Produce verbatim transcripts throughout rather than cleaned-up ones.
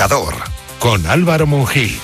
agitador con Álvaro Mungil.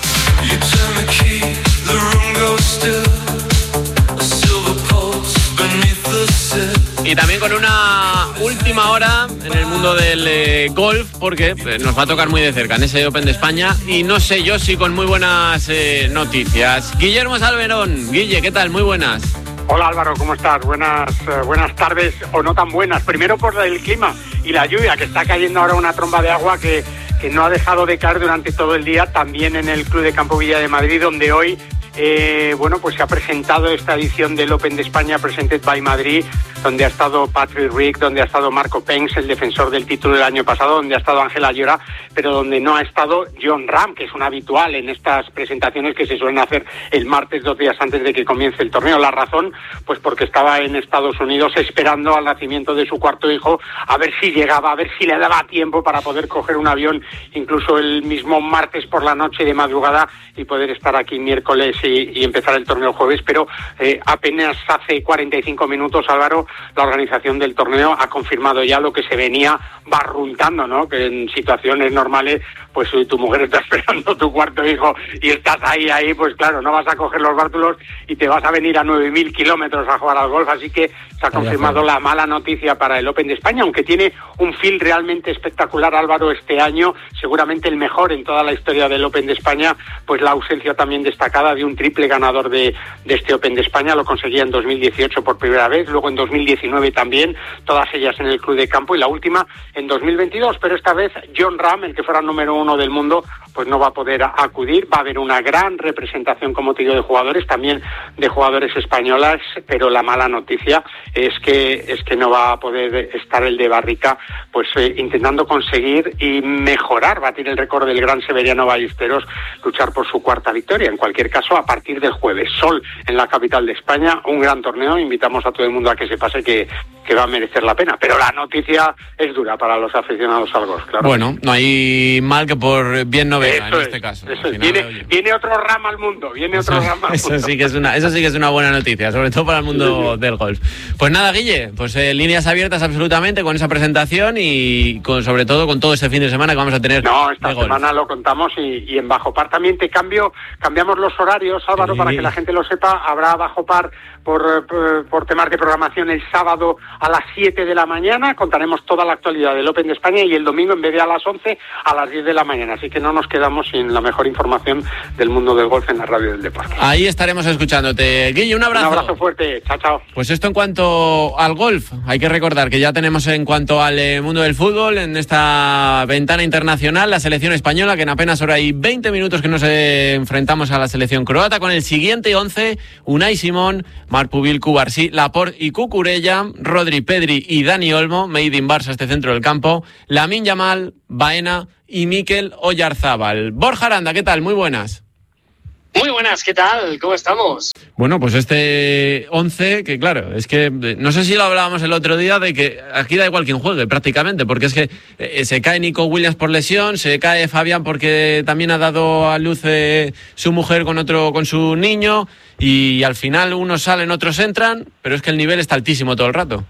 Y también con una última hora en el mundo del eh, golf, porque eh, nos va a tocar muy de cerca en ese Open de España, y no sé yo si con muy buenas eh, noticias. Guillermo Salmerón. Guille, ¿qué tal? Muy buenas. Hola Álvaro, ¿cómo estás? Buenas, eh, buenas tardes, o no tan buenas. Primero por el clima y la lluvia, que está cayendo ahora una tromba de agua que, que no ha dejado de caer durante todo el día, también en el Club de Campo Villa de Madrid, donde hoy Eh, bueno, pues se ha presentado esta edición del Open de España Presented by Madrid, donde ha estado Patrick Reed, donde ha estado Marco Penx, el defensor del título del año pasado, donde ha estado Ángela Llora, pero donde no ha estado Jon Rahm, que es un habitual en estas presentaciones que se suelen hacer el martes, dos días antes de que comience el torneo. La razón, pues porque estaba en Estados Unidos esperando al nacimiento de su cuarto hijo, a ver si llegaba, a ver si le daba tiempo para poder coger un avión, incluso el mismo martes por la noche de madrugada, y poder estar aquí miércoles y, y empezar el torneo el jueves. Pero eh, apenas hace cuarenta y cinco minutos, Álvaro, la organización del torneo ha confirmado ya lo que se venía barruntando, ¿no? Que en situaciones normales, pues tu mujer está esperando tu cuarto hijo y estás ahí, ahí, pues claro, no vas a coger los bártulos y te vas a venir a nueve mil kilómetros a jugar al golf. Así que se ha confirmado la mala noticia para el Open de España, aunque tiene un feel realmente espectacular, Álvaro, este año, seguramente el mejor en toda la historia del Open de España, pues la ausencia también destacada de un triple ganador de, de este Open de España. Lo conseguía en dos mil dieciocho por primera vez, luego en dos mil diecinueve también, todas ellas en el Club de Campo, y la última en dos mil veintidós, pero esta vez Jon Rahm, el que fuera número uno del mundo, pues no va a poder acudir. Va a haber una gran representación, como te digo, de jugadores, también de jugadores españolas, pero la mala noticia es que es que no va a poder estar el de Barrica, pues eh, intentando conseguir y mejorar, batir el récord del Gran Severiano Ballesteros, luchar por su cuarta victoria. En cualquier caso, a partir del jueves, sol en la capital de España, un gran torneo. Invitamos a todo el mundo a que se pase, que, que va a merecer la pena, pero la noticia es dura para los aficionados al golf, claro. Bueno, no hay mal que por bien no venga, en es, este caso. Eso es. Viene, viene otro Rahm al mundo, viene eso, otro Rahm al eso mundo. Sí que es una, eso sí que es una buena noticia, sobre todo para el mundo del golf. Pues nada, Guille, pues eh, líneas abiertas absolutamente con esa presentación y con, sobre todo con todo este fin de semana que vamos a tener. No, esta de golf. semana lo contamos, y, y en Bajo Par también te cambio, cambiamos los horarios, Álvaro, sí, para que la gente lo sepa. Habrá Bajo Par por, por, por temas de programación el sábado a las siete de la mañana, contaremos toda la actualidad del Open de España, y el domingo en vez de a las once, a las diez de la mañana, así que no nos quedamos sin la mejor información del mundo del golf en la radio del deporte. Ahí estaremos escuchándote. Guille, un abrazo. Un abrazo fuerte, chao, chao. Pues esto en cuanto al golf. Hay que recordar que ya tenemos en cuanto al eh, mundo del fútbol, en esta ventana internacional, la selección española, que en apenas hora y veinte minutos que nos eh, enfrentamos a la selección croata con el siguiente once: Unai Simón, Marc Pubil, Cubarsí, Laporte y Cucurella, Rodri, Pedri y Dani Olmo, made in Barça este centro del campo, Lamine Yamal, Baena y Mikel Oyarzábal. Borja Aranda, ¿qué tal? Muy buenas. Muy buenas, ¿qué tal? ¿Cómo estamos? Bueno, pues este once, que claro, es que no sé si lo hablábamos el otro día, de que aquí da igual quién juegue prácticamente, porque es que eh, se cae Nico Williams por lesión, se cae Fabián porque también ha dado a luz eh, su mujer con otro, con su niño, y al final unos salen, otros entran, pero es que el nivel está altísimo todo el rato.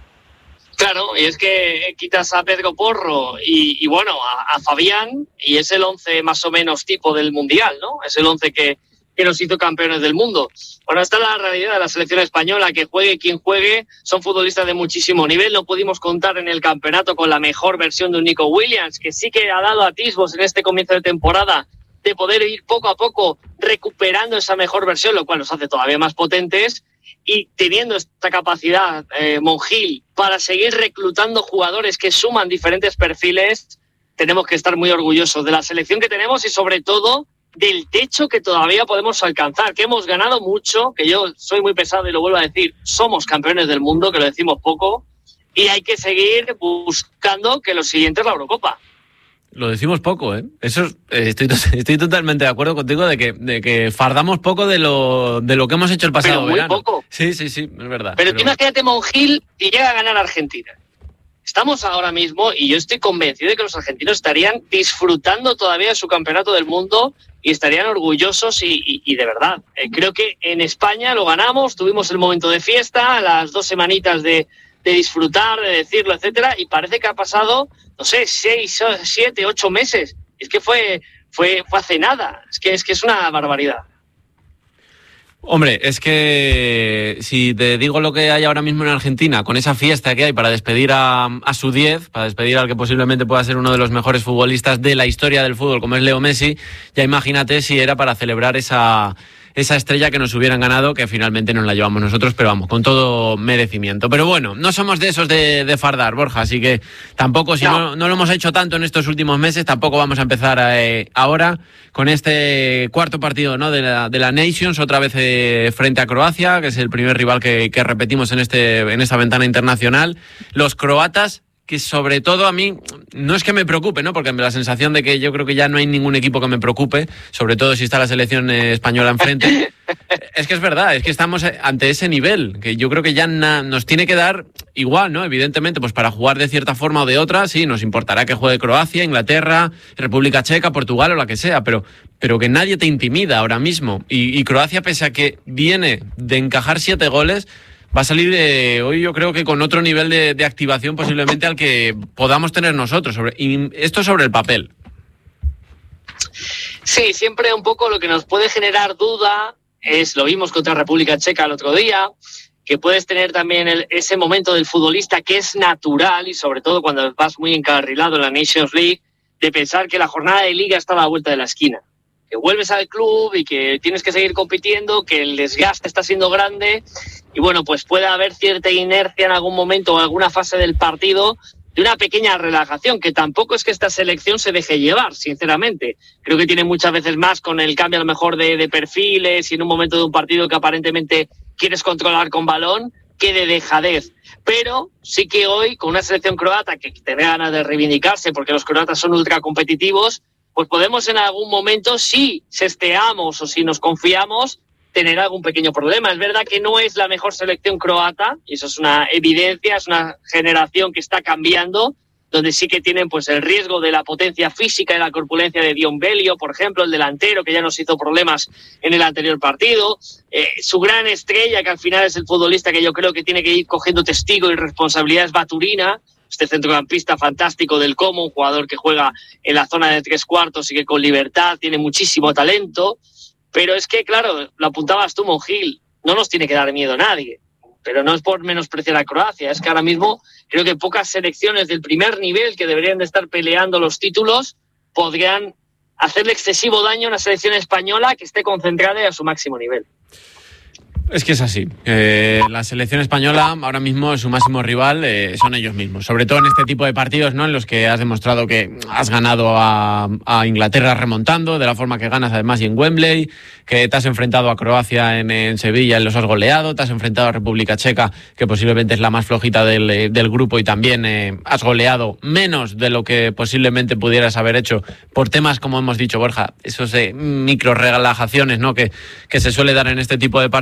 Claro, y es que quitas a Pedro Porro y, y bueno, a, a Fabián, y es el once más o menos tipo del Mundial, ¿no? Es el once que, que nos hizo campeones del mundo. Bueno, esta es la realidad de la selección española, que juegue quien juegue, son futbolistas de muchísimo nivel. No pudimos contar en el campeonato con la mejor versión de un Nico Williams, que sí que ha dado atisbos en este comienzo de temporada de poder ir poco a poco recuperando esa mejor versión, lo cual nos hace todavía más potentes. Y teniendo esta capacidad, eh, Mongil, para seguir reclutando jugadores que suman diferentes perfiles, tenemos que estar muy orgullosos de la selección que tenemos y sobre todo del techo que todavía podemos alcanzar, que hemos ganado mucho, que yo soy muy pesado y lo vuelvo a decir, somos campeones del mundo, que lo decimos poco, y hay que seguir buscando que lo siguiente es la Eurocopa. Lo decimos poco, ¿eh? Eso eh, estoy, estoy totalmente de acuerdo contigo de que, de que fardamos poco de lo, de lo que hemos hecho el pasado verano. Pero muy verano. poco. Sí, sí, sí, es verdad. Pero, pero... tú imagínate Mongil y llega a ganar Argentina. Estamos ahora mismo, y yo estoy convencido de que los argentinos estarían disfrutando todavía de su campeonato del mundo y estarían orgullosos y, y, y de verdad. Eh, creo que en España lo ganamos, tuvimos el momento de fiesta, las dos semanitas de, de disfrutar, de decirlo, etcétera, y parece que ha pasado, no sé, seis, siete, ocho meses. Es que fue, fue, fue hace nada. Es que, es que es una barbaridad. Hombre, es que si te digo lo que hay ahora mismo en Argentina, con esa fiesta que hay para despedir a, a su diez, para despedir al que posiblemente pueda ser uno de los mejores futbolistas de la historia del fútbol, como es Leo Messi, ya imagínate si era para celebrar esa... esa estrella que nos hubieran ganado, que finalmente nos la llevamos nosotros, pero vamos, con todo merecimiento. Pero bueno, no somos de esos de, de fardar, Borja, así que tampoco, si no. No, no lo hemos hecho tanto en estos últimos meses, tampoco vamos a empezar eh, ahora con este cuarto partido, ¿no?, de la, de la Nations, otra vez eh, frente a Croacia, que es el primer rival que, que repetimos en, este, en esta ventana internacional. Los croatas, que sobre todo a mí, no es que me preocupe, ¿no?, porque me da la sensación de que yo creo que ya no hay ningún equipo que me preocupe, sobre todo si está la selección española enfrente. Es que es verdad, es que estamos ante ese nivel, que yo creo que ya na, nos tiene que dar igual, ¿no? Evidentemente, pues para jugar de cierta forma o de otra, sí, nos importará que juegue Croacia, Inglaterra, República Checa, Portugal o la que sea, pero, pero que nadie te intimida ahora mismo. Y, y Croacia, pese a que viene de encajar siete goles, va a salir de hoy, yo creo que con otro nivel de, de activación posiblemente al que podamos tener nosotros. Sobre, y esto sobre el papel. Sí, siempre un poco lo que nos puede generar duda es, lo vimos contra República Checa el otro día, que puedes tener también el, ese momento del futbolista que es natural, y sobre todo cuando vas muy encarrilado en la Nations League, de pensar que la jornada de liga está a la vuelta de la esquina. Que vuelves al club y que tienes que seguir compitiendo, que el desgaste está siendo grande y bueno, pues puede haber cierta inercia en algún momento o alguna fase del partido de una pequeña relajación, que tampoco es que esta selección se deje llevar, sinceramente. Creo que tiene muchas veces más con el cambio a lo mejor de, de perfiles y en un momento de un partido que aparentemente quieres controlar con balón, que de dejadez. Pero sí que hoy, con una selección croata que tiene ganas de reivindicarse, porque los croatas son ultra competitivos, pues podemos en algún momento, si sesteamos o si nos confiamos, tener algún pequeño problema. Es verdad que no es la mejor selección croata, y eso es una evidencia, es una generación que está cambiando, donde sí que tienen pues el riesgo de la potencia física y la corpulencia de Dion Belio, por ejemplo, el delantero, que ya nos hizo problemas en el anterior partido. Eh, su gran estrella, que al final es el futbolista que yo creo que tiene que ir cogiendo testigo y responsabilidad, es Baturina, este centrocampista fantástico del Como, un jugador que juega en la zona de tres cuartos y que con libertad tiene muchísimo talento. Pero es que, claro, lo apuntabas tú, Monjil, no nos tiene que dar miedo a nadie. Pero no es por menospreciar a Croacia, es que ahora mismo creo que pocas selecciones del primer nivel que deberían de estar peleando los títulos podrían hacerle excesivo daño a una selección española que esté concentrada y a su máximo nivel. Es que es así. Eh, la selección española ahora mismo, su máximo rival eh, son ellos mismos. Sobre todo en este tipo de partidos, ¿no?, en los que has demostrado que has ganado a, a Inglaterra remontando de la forma que ganas, además, y en Wembley, que te has enfrentado a Croacia en, en Sevilla y los has goleado, te has enfrentado a República Checa, que posiblemente es la más flojita del, del grupo, y también eh, has goleado menos de lo que posiblemente pudieras haber hecho por temas, como hemos dicho, Borja, esos eh, micro relajaciones, ¿no?, que, que se suele dar en este tipo de partidos.